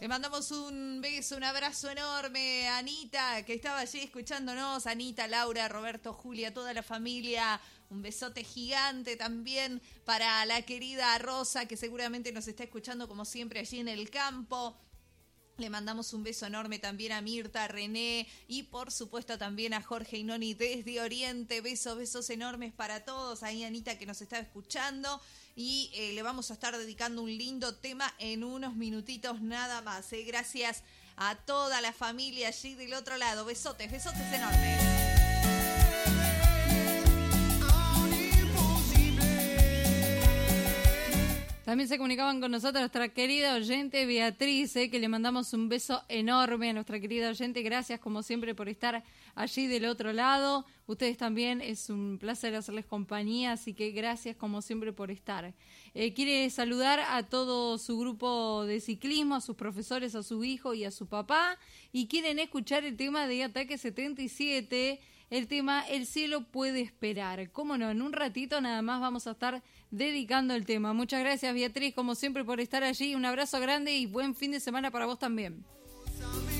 mandamos un beso, un abrazo enorme a Anita, que estaba allí escuchándonos. Anita, Laura, Roberto, Julia, toda la familia. Un besote gigante también para la querida Rosa, que seguramente nos está escuchando como siempre allí en el campo. Le mandamos un beso enorme también a Mirta, a René y por supuesto también a Jorge y Noni desde Oriente. Besos enormes para todos. Ahí Anita que nos está escuchando y le vamos a estar dedicando un lindo tema en unos minutitos nada más. Gracias a toda la familia allí del otro lado. Besotes enormes. También se comunicaban con nosotros nuestra querida oyente Beatriz, que le mandamos un beso enorme a nuestra querida oyente. Gracias como siempre por estar allí del otro lado. Ustedes también, es un placer hacerles compañía, así que gracias como siempre por estar. Quiere saludar a todo su grupo de ciclismo, a sus profesores, a su hijo y a su papá. Y quieren escuchar el tema de Ataque 77, el tema El cielo puede esperar. Cómo no, en un ratito nada más vamos a estar dedicando el tema. Muchas gracias Beatriz como siempre por estar allí. Un abrazo grande y buen fin de semana para vos también.